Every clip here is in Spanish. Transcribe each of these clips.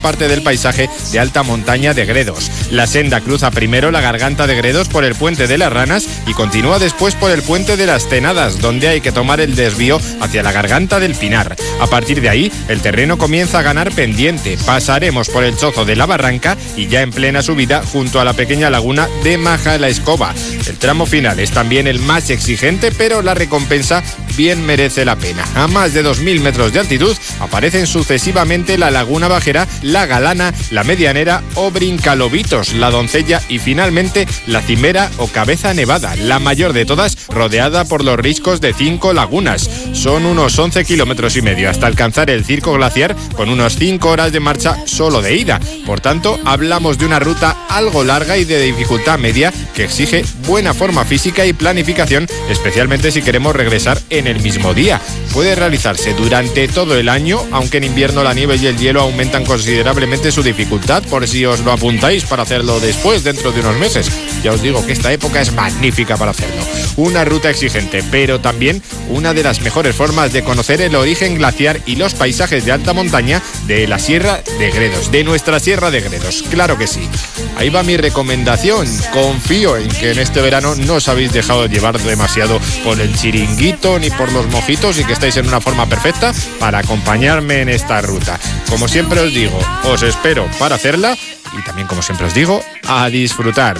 parte del paisaje de alta montaña de Gredos. La senda cruza primero la garganta de Gredos por el puente de las Ranas y continúa después por el puente de las Tenadas, donde hay que tomar el desvío hacia la garganta del Pinar. A partir de ahí, el terreno comienza a ganar pendiente. Pasaremos por el Chozo de la Barranca y ya en plena subida junto a la pequeña laguna de Majalaescoba. El tramo final es también el más exigente, pero la recompensa bien merece la pena. A más de 2.000 metros de altitud aparecen sucesivamente la Laguna Bajera, la Galana, la Medianera o Brincalobitos, la Doncella y finalmente la Cimera o Cabeza Nevada, la mayor de todas, rodeada por los riscos de 5 lagunas. Son unos 11 kilómetros y medio hasta alcanzar el Circo Glaciar, con unos 5 horas de marcha solo de ida. Por tanto, hablamos de una ruta algo larga y de dificultad media que exige buena forma física y planificación, especialmente si queremos regresar en el mismo día. Puede realizarse durante todo el año, aunque en invierno la nieve y el hielo aumentan considerablemente su dificultad, por si os lo apuntáis para hacerlo después, dentro de unos meses. Ya os digo que esta época es magnífica para hacerlo. Una ruta exigente, pero también una de las mejores formas de conocer el origen glaciar y los paisajes de alta montaña de la Sierra de Gredos, de nuestra Sierra de Gredos, claro que sí. Ahí va mi recomendación. Confío en que en este verano no os habéis dejado llevar demasiado por el chiringuito ni por los mojitos y que estáis en una forma perfecta para acompañarme en esta ruta. Como siempre os digo, os espero para hacerla y también, como siempre os digo, a disfrutar.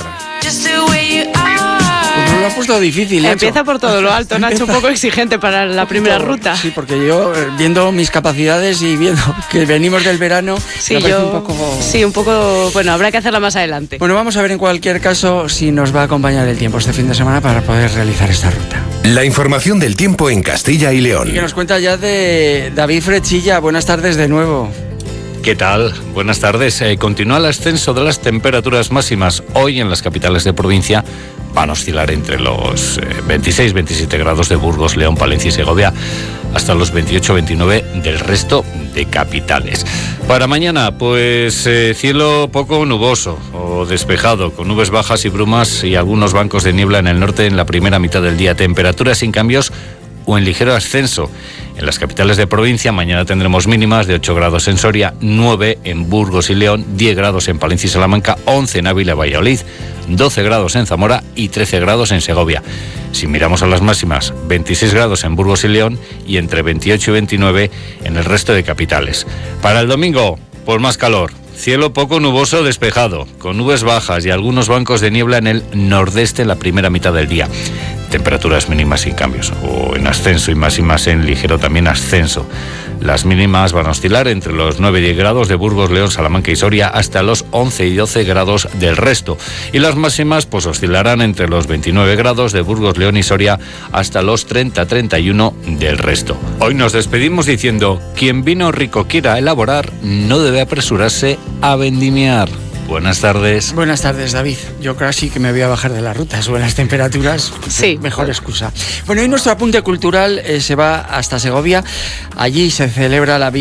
Pues me lo ha puesto difícil, Nacho. Empieza por todo lo alto, Nacho, un poco exigente para la primera ruta. Sí, porque yo, viendo mis capacidades y viendo que venimos del verano, sí, me parece un poco... Sí, un poco... Bueno, habrá que hacerla más adelante. Bueno, vamos a ver en cualquier caso si nos va a acompañar el tiempo este fin de semana para poder realizar esta ruta. La información del tiempo en Castilla y León. Y que nos cuenta ya de David Frechilla. Buenas tardes de nuevo. ¿Qué tal? Buenas tardes. Continúa el ascenso de las temperaturas máximas. Hoy en las capitales de provincia van a oscilar entre los 26-27 grados de Burgos, León, Palencia y Segovia, hasta los 28-29 del resto de capitales. Para mañana, pues cielo poco nuboso o despejado, con nubes bajas y brumas y algunos bancos de niebla en el norte en la primera mitad del día. Temperaturas sin cambios o en ligero ascenso. En las capitales de provincia mañana tendremos mínimas de 8 grados en Soria, 9 en Burgos y León, 10 grados en Palencia y Salamanca, 11 en Ávila y Valladolid, 12 grados en Zamora y 13 grados en Segovia. Si miramos a las máximas, 26 grados en Burgos y León y entre 28 y 29 en el resto de capitales. Para el domingo, pues más calor. Cielo poco nuboso despejado, con nubes bajas y algunos bancos de niebla en el nordeste en la primera mitad del día. Temperaturas mínimas sin cambios, o en ascenso y máximas en ligero también ascenso. Las mínimas van a oscilar entre los 9 y 10 grados de Burgos, León, Salamanca y Soria hasta los 11 y 12 grados del resto. Y las máximas pues oscilarán entre los 29 grados de Burgos, León y Soria hasta los 30-31 del resto. Hoy nos despedimos diciendo: quien vino rico quiera elaborar, no debe apresurarse a vendimiar. Buenas tardes. Buenas tardes, David. Yo creo sí que me voy a bajar de la ruta. Suben las temperaturas. Sí. Mejor excusa. Bueno, hoy nuestro apunte cultural se va hasta Segovia. Allí se celebra la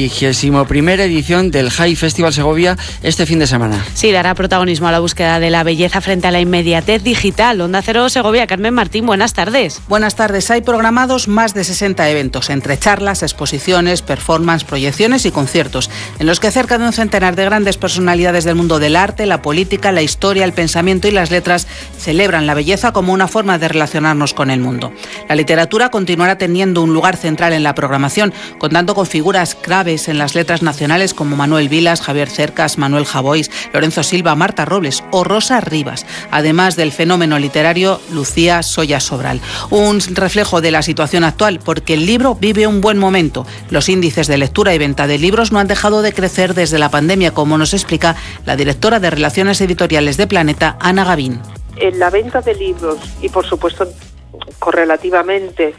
21ª edición del High Festival Segovia este fin de semana. Sí, dará protagonismo a la búsqueda de la belleza frente a la inmediatez digital. Onda Cero Segovia, Carmen Martín, buenas tardes. Buenas tardes. Hay programados más de 60 eventos, entre charlas, exposiciones, performance, proyecciones y conciertos, en los que cerca de un centenar de grandes personalidades del mundo del arte, la política, la historia, el pensamiento y las letras celebran la belleza como una forma de relacionarnos con el mundo. La literatura continuará teniendo un lugar central en la programación, contando con figuras claves en las letras nacionales como Manuel Vilas, Javier Cercas, Manuel Javois, Lorenzo Silva, Marta Robles o Rosa Rivas, además del fenómeno literario Lucía Soya Sobral. Un reflejo de la situación actual, porque el libro vive un buen momento. Los índices de lectura y venta de libros no han dejado de crecer desde la pandemia, como nos explica la directora de Relaciones Editoriales de Planeta, Ana Gavín. En la venta de libros y, por supuesto, correlativamente,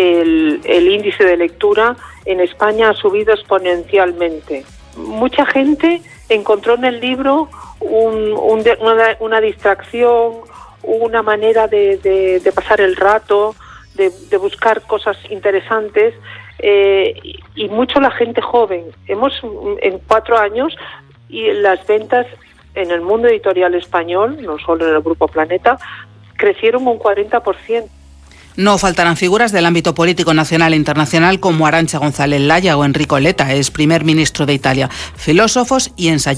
el índice de lectura en España ha subido exponencialmente. Mucha gente encontró en el libro una distracción, una manera de pasar el rato, de buscar cosas interesantes, y mucho la gente joven. En 4 años, y las ventas en el mundo editorial español, no solo en el Grupo Planeta, crecieron un 40%. No faltarán figuras del ámbito político nacional e internacional como Arantxa González Laya o Enrico Letta, es primer ministro de Italia, filósofos y ensayistas.